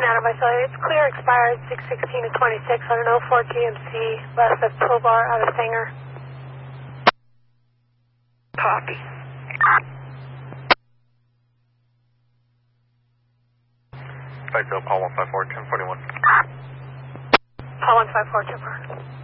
Adam, I saw it's clear expired 6:16 to 26 on an 04 GMC west of Tobar out of Sanger. Copy. Paul 154, 1041. Paul 154, 1041.